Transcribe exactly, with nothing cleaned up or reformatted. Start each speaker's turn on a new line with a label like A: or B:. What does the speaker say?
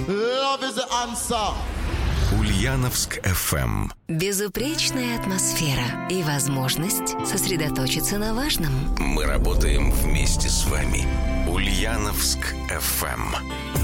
A: Love is the answer.
B: Ульяновск эф эм.
C: Безупречная атмосфера и возможность сосредоточиться на важном.
B: Мы работаем вместе с вами. Ульяновск эф эм.